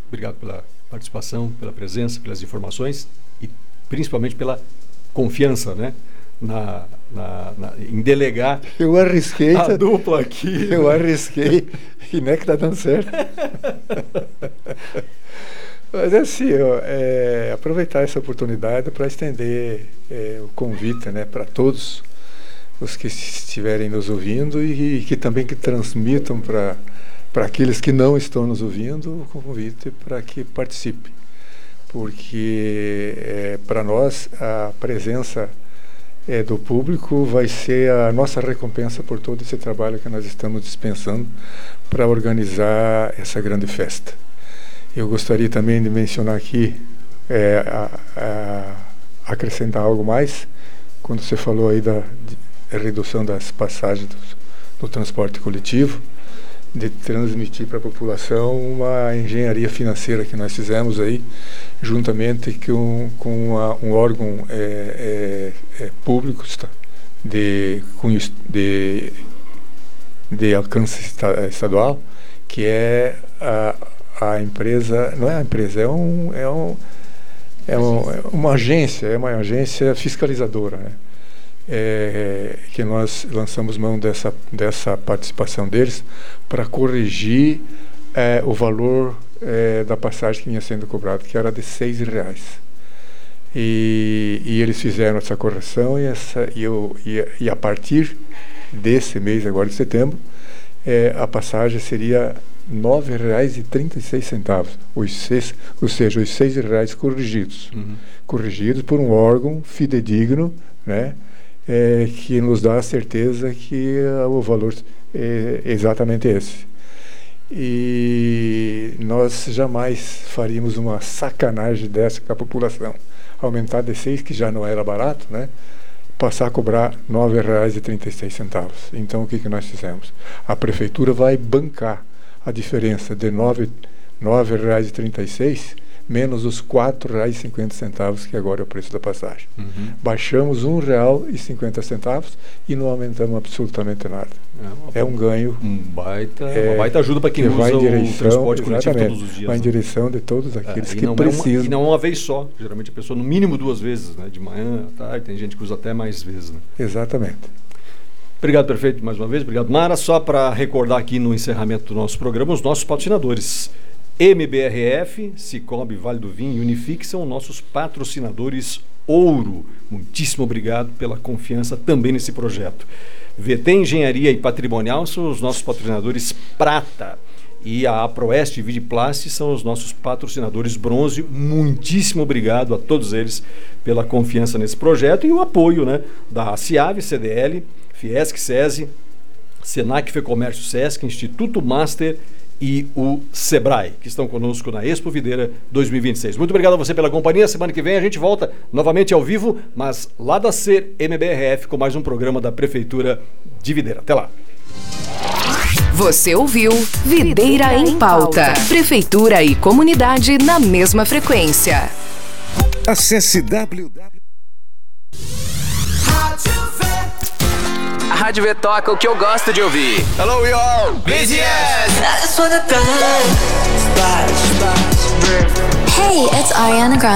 Obrigado pela participação, pela presença, pelas informações e principalmente pela confiança, né? Em delegar eu arrisquei, a dupla aqui. Eu arrisquei e não é que está dando certo. Mas é assim, aproveitar essa oportunidade para estender o convite, né, para todos os que estiverem nos ouvindo e que também que transmitam para aqueles que não estão nos ouvindo o convite para que participe. Porque para nós a presença do público vai ser a nossa recompensa por todo esse trabalho que nós estamos dispensando para organizar essa grande festa. Eu gostaria também de mencionar aqui, acrescentar algo mais, quando você falou aí da redução das passagens do transporte coletivo, de transmitir para a população uma engenharia financeira que nós fizemos aí, juntamente com um órgão público de alcance estadual, que é a empresa, não é a empresa, uma agência fiscalizadora, né? Que nós lançamos mão dessa participação deles para corrigir o valor da passagem que vinha sendo cobrado, que era de R$6. E eles fizeram essa correção e a partir desse mês, agora de setembro, a passagem seria R$9,36, ou seja, os R$6 corrigidos. Corrigidos por um órgão fidedigno, né? Que nos dá a certeza que o valor é exatamente esse. E nós jamais faríamos uma sacanagem dessa com a população. Aumentar de 6, que já não era barato, né? Passar a cobrar R$9,36. Então, o que nós fizemos? A prefeitura vai bancar a diferença de R$9,36 menos os R$4,50, que agora é o preço da passagem. Baixamos R$1,50 e não aumentamos absolutamente nada. É um ganho. Uma baita ajuda para quem usa o transporte coletivo todos os dias. Vai em direção de todos aqueles que precisam. E não uma vez só. Geralmente a pessoa, no mínimo 2 vezes, né? De manhã, à tarde, tem gente que usa até mais vezes. Né? Exatamente. Obrigado, prefeito, mais uma vez. Obrigado, Mara. Só para recordar aqui no encerramento do nosso programa, os nossos patrocinadores. MBRF, Cicobi, Vale do Vinho e Unifique são nossos patrocinadores ouro. Muitíssimo obrigado pela confiança também nesse projeto. VT Engenharia e Patrimonial são os nossos patrocinadores prata. E a Aproeste Vidplast são os nossos patrocinadores bronze. Muitíssimo obrigado a todos eles pela confiança nesse projeto e o apoio, né, da CIAV, CDL, Fiesc, SESI, Senac, Fecomércio, Sesc, Instituto Master e o Sebrae, que estão conosco na Expo Videira 2026. Muito obrigado a você pela companhia. Semana que vem a gente volta novamente ao vivo, mas lá da Ser MBRF com mais um programa da Prefeitura de Videira. Até lá. Você ouviu Videira em Pauta. Prefeitura e comunidade na mesma frequência. Acesse A Rádio V toca o que eu gosto de ouvir. Hello, y'all! BTS! Hey, it's Ariana Grande.